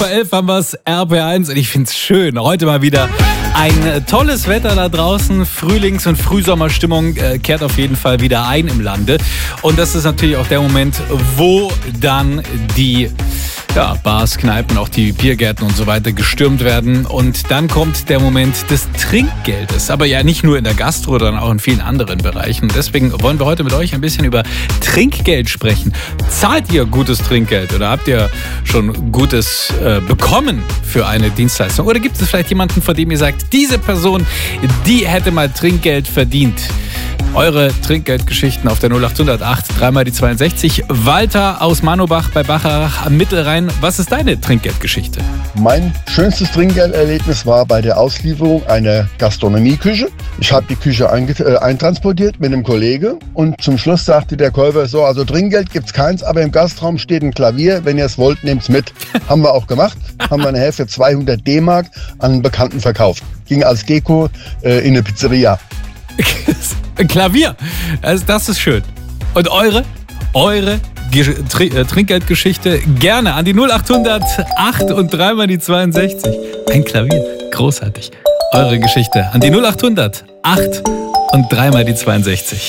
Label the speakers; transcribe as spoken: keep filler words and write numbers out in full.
Speaker 1: vor elf haben wir es, R P eins, und ich finde es schön. Heute mal wieder ein tolles Wetter da draußen. Frühlings- und Frühsommerstimmung äh, kehrt auf jeden Fall wieder ein im Lande. Und das ist natürlich auch der Moment, wo dann die ja, Bars, Kneipen, auch die Biergärten und so weiter gestürmt werden. Und dann kommt der Moment des Trinkgeldes. Aber ja nicht nur in der Gastro, sondern auch in vielen anderen Bereichen. Deswegen wollen wir heute mit euch ein bisschen über Trinkgeld sprechen. Zahlt ihr gutes Trinkgeld oder habt ihr schon Gutes äh, bekommen für eine Dienstleistung? Oder gibt es vielleicht jemanden, von dem ihr sagt, diese Person, die hätte mal Trinkgeld verdient? Eure Trinkgeldgeschichten auf der null acht null null acht, dreimal die zweiundsechzig. Walter aus Manobach bei Bacharach am Mittelrhein. Was ist deine Trinkgeldgeschichte?
Speaker 2: Mein schönstes Trinkgelderlebnis war bei der Auslieferung einer Gastronomieküche. Ich habe die Küche äh, eintransportiert mit einem Kollege und zum Schluss sagte der Käufer so, also Trinkgeld gibt's keins, aber im Gastraum steht ein Klavier, wenn ihr es wollt, nehmt's mit. Haben wir auch gemacht, haben wir nachher für zweihundert D-Mark an einen Bekannten verkauft. Ging als Deko äh, in eine Pizzeria.
Speaker 1: Ein Klavier, also das ist schön. Und eure, eure Tr- Trinkgeldgeschichte gerne an die null acht null null acht und dreimal die zweiundsechzig. Ein Klavier, großartig. Eure Geschichte an die null acht null null acht und dreimal die zweiundsechzig.